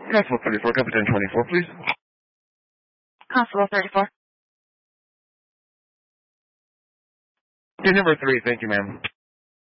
Constable 34, Captain 24, please. Constable 34. Okay, number 3, thank you, ma'am.